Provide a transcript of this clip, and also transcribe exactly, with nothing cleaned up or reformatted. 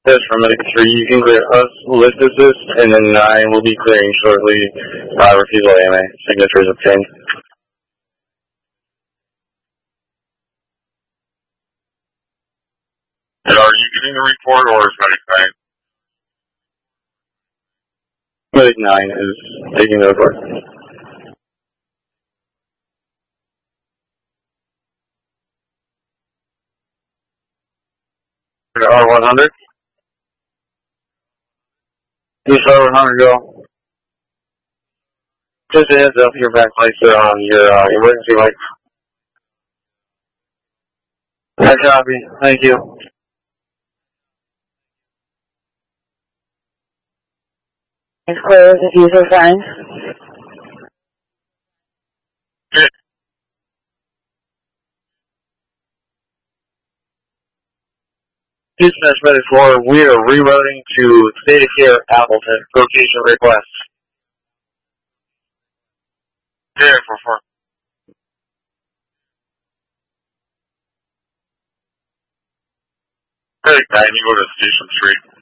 Yes, from medic three, you can clear us, lift assist, and then nine will be clearing shortly. Uh, refusal A M A. Signatures obtained. And are you getting the report or is medic nine? Medic nine is taking the report. R one hundred? Yes, R one hundred, go. Just a heads up, your back lights are on your uh, emergency light. I copy. Thank you. It's clear as user signs. Dispatch medic four, we are rerouting to State of Care, Appleton. Location request. Yeah, for four. Medic nine, you go to Station Street.